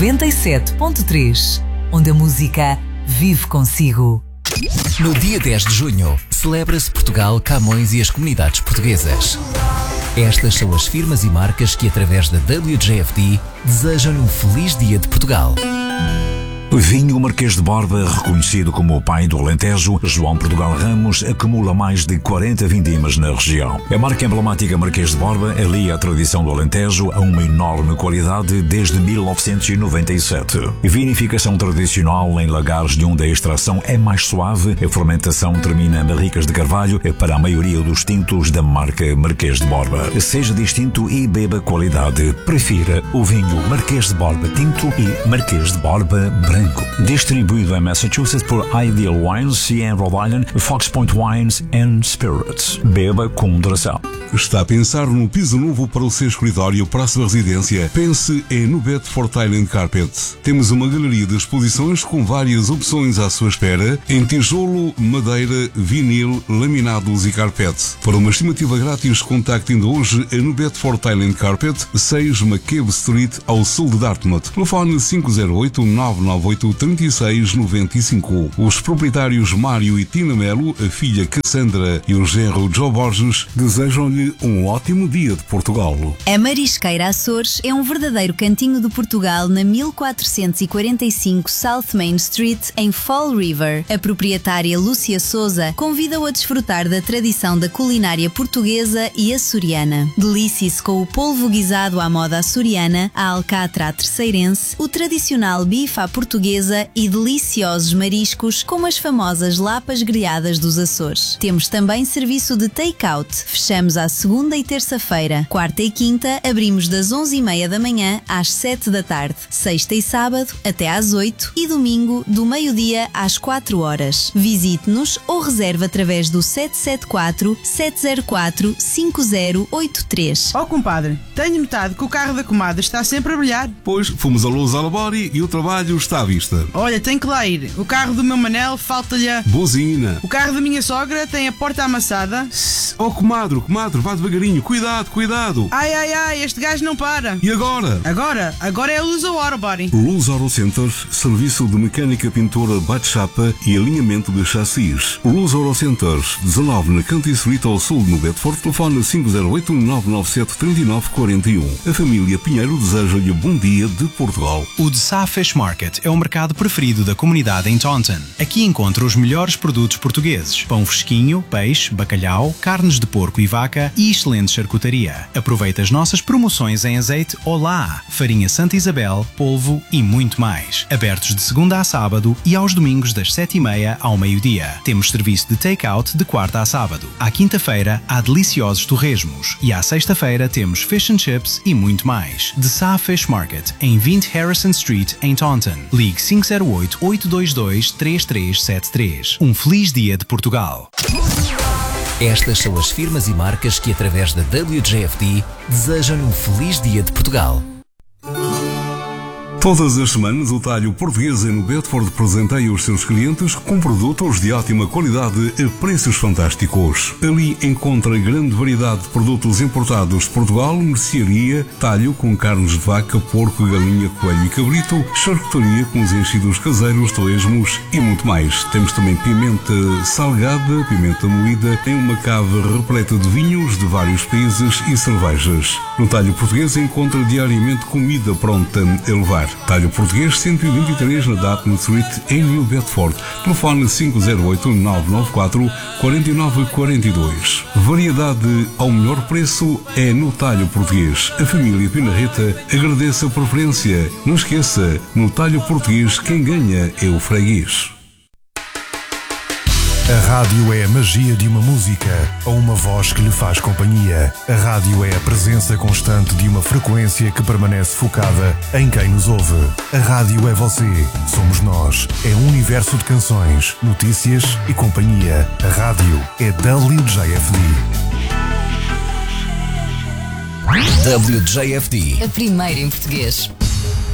97.3, onde a música vive consigo. No dia 10 de junho, celebra-se Portugal, Camões e as comunidades portuguesas. Estas são as firmas e marcas que, através da WJFD, desejam-lhe um feliz dia de Portugal. Vinho Marquês de Borba, reconhecido como o pai do Alentejo, João Portugal Ramos acumula mais de 40 vindimas na região. A marca emblemática Marquês de Borba alia a tradição do Alentejo a uma enorme qualidade desde 1997. Vinificação tradicional em lagares de onde a extração é mais suave, a fermentação termina em barricas de carvalho para a maioria dos tintos da marca Marquês de Borba. Seja distinto e beba qualidade. Prefira o vinho Marquês de Borba Tinto e Marquês de Borba Branco. Distribuído em Massachusetts por Ideal Wines e em Rhode Island, Fox Point Wines and Spirits. Beba com moderação. Está a pensar num piso novo para o seu escritório, para a sua residência? Pense em no Bedford Island Carpet. Temos uma galeria de exposições com várias opções à sua espera, em tijolo, madeira, vinil, laminados e carpete. Para uma estimativa grátis, contacte ainda hoje a no Bedford Island Carpet, 6 McCabe Street, ao sul de Dartmouth. Telefone 508-998-3695. Os proprietários Mário e Tina Melo, a filha Cassandra e o genro Joe Borges desejam-lhe um ótimo dia de Portugal. A Marisqueira Açores é um verdadeiro cantinho de Portugal na 1445 South Main Street, em Fall River. A proprietária Lúcia Souza convida-o a desfrutar da tradição da culinária portuguesa e açoriana. Delicie-se com o polvo guisado à moda açoriana, a alcatra à terceirense, o tradicional bife à portuguesa e deliciosos mariscos como as famosas lapas grelhadas dos Açores. Temos também serviço de take-out. Fechamos à segunda e terça-feira. Quarta e quinta abrimos das 11h30 da manhã às 7 da tarde. Sexta e sábado até às 8 e domingo do meio-dia às 4 horas. Visite-nos ou reserve através do 774-704-5083. Oh, compadre, tenho notado que o carro da comadre está sempre a brilhar. Pois, fomos a Luz Albori e o trabalho está à vista. Olha, tem que lá ir. O carro do meu Manel falta-lhe a... Buzina. O carro da minha sogra tem a porta amassada. Oh, comadre, vá devagarinho. Cuidado. Ai, este gajo não para. E agora? Agora é a Luz Arbori. Luz Auto Center, serviço de mecânica, pintura, bate-chapa e alinhamento de chassis. Luz Auto Center, 19 na Canty Street, ao sul, no Bedford. Telefone 508-997-3941. A família Pinheiro deseja-lhe bom dia de Portugal. O The Sa Fish Market é o mercado preferido da comunidade em Taunton. Aqui encontra os melhores produtos portugueses: pão fresquinho, peixe, bacalhau, carnes de porco e vaca e excelente charcutaria. Aproveita as nossas promoções em azeite Olá, farinha Santa Isabel, polvo e muito mais. Abertos de segunda a sábado e aos domingos das 7h30 ao meio-dia. Temos serviço de take-out de quarta a sábado. À quinta-feira há deliciosos torresmos e à sexta-feira temos fish and chips e muito mais. The Sa Fish Market, em 20 Harrison Street, em Taunton. Ligue 508-822-3373. Um feliz dia de Portugal. Estas são as firmas e marcas que, através da WJFD, desejam-lhe um feliz dia de Portugal. Todas as semanas, o Talho Português no Bedford presenteia os seus clientes com produtos de ótima qualidade a preços fantásticos. Ali encontra grande variedade de produtos importados de Portugal, mercearia, talho com carnes de vaca, porco, galinha, coelho e cabrito, charcutaria com os enchidos caseiros, torresmos e muito mais. Temos também pimenta salgada, pimenta moída, em uma cave repleta de vinhos de vários países e cervejas. No Talho Português encontra diariamente comida pronta a levar. Talho Português 123 na Dartmouth Street, em New Bedford. Telefone 508-994-4942. Variedade ao melhor preço é no Talho Português. A família Pinarreta agradece a preferência. Não esqueça, no Talho Português quem ganha é o freguês. A rádio é a magia de uma música ou uma voz que lhe faz companhia. A rádio é a presença constante de uma frequência que permanece focada em quem nos ouve. A rádio é você, somos nós. É um universo de canções, notícias e companhia. A rádio é WJFD. WJFD. A primeira em português.